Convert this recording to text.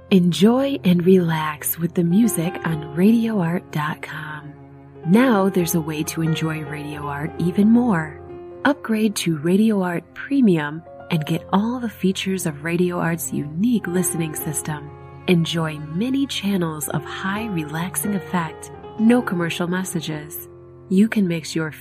Enjoy and relax with the music on RadioArt.com. Now there's a way to enjoy Radio Art even more. Upgrade to Radio Art Premium and get all the features of Radio Art's unique listening system. Enjoy many channels of high relaxing effect, no commercial messages. You can mix your